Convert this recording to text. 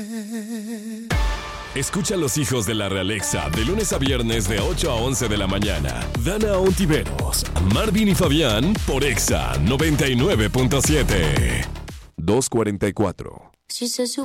Escucha a los hijos de la Realexa de lunes a viernes de 8 a 11 de la mañana. Dana Ontiveros, Marvin y Fabián por Exa 99.7. 244.